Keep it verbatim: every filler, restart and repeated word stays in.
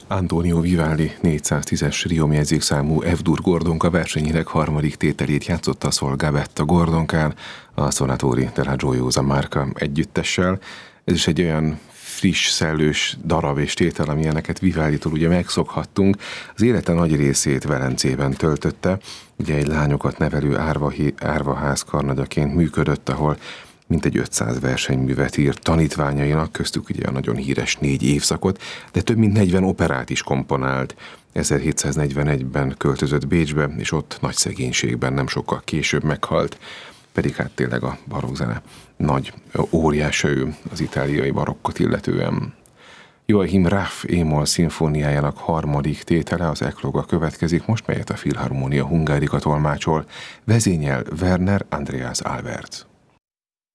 Antonio Vivaldi négyszáztízes riomjegyzékszámú F-dur Gordonka versenyének harmadik tételét játszotta Sol Gabetta Gordonkán a Sonatori della Gioiosa Marca együttessel. Ez is egy olyan friss, szellős darab és tétel, amilyeneket Vivalditól ugye megszokhattunk. Az élete nagy részét Velencében töltötte, ugye egy lányokat nevelő árva, árvaház karnagyaként működött, ahol mintegy ötszáz versenyművet írt tanítványainak, köztük ugye a nagyon híres négy évszakot, de több mint negyven operát is komponált. ezerhétszáznegyvenegyben költözött Bécsbe, és ott nagy szegénységben nem sokkal később meghalt, pedig hát tényleg a barokkzene nagy óriása ő az itáliai barokkot illetően. Joachim Raff émol szimfóniájának harmadik tétele, az Ekloga következik most, melyet a Filharmonia Hungarica tolmácsol, vezényel Werner Andreas Albert.